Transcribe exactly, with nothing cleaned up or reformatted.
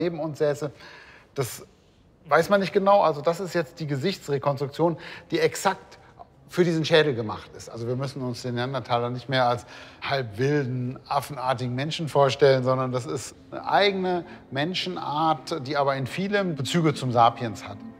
neben uns säße. Das weiß man nicht genau. Also das ist jetzt die Gesichtsrekonstruktion, die exakt für diesen Schädel gemacht ist. Also wir müssen uns den Neandertaler nicht mehr als halb wilden, affenartigen Menschen vorstellen, sondern das ist eine eigene Menschenart, die aber in vielem Bezüge zum Sapiens hat.